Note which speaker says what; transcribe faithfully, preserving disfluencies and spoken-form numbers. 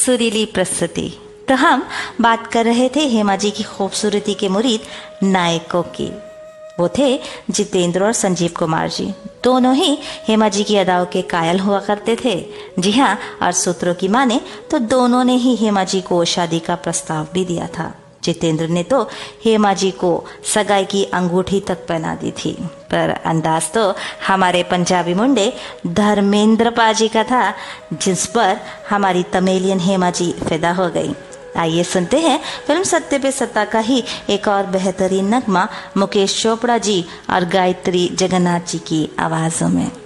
Speaker 1: सुरीली प्रस्तुति। तो हम बात कर रहे थे हेमा जी की खूबसूरती के मुरीद नायकों की। वो थे जितेंद्र और संजीव कुमार जी। दोनों ही हेमा जी की अदाओं के कायल हुआ करते थे। जी हाँ, और सूत्रों की माने तो दोनों ने ही हेमा जी को शादी का प्रस्ताव भी दिया था। जितेंद्र ने तो हेमा जी को सगाई की अंगूठी तक पहना दी थी, पर अंदाज तो हमारे पंजाबी मुंडे धर्मेंद्र पाजी का था, जिस पर हमारी तमिलियन हेमा जी फिदा हो गई। आइए सुनते हैं फिल्म सत्ते पे सत्ता का ही एक और बेहतरीन नगमा मुकेश चोपड़ा जी और गायत्री जगन्नाथ जी की आवाजों में।